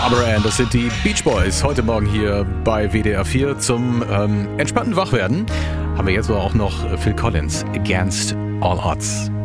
Barbara Ann, das sind die Beach Boys. Heute Morgen hier bei WDR 4 zum entspannten Wachwerden haben wir jetzt aber auch noch Phil Collins, Against All Odds.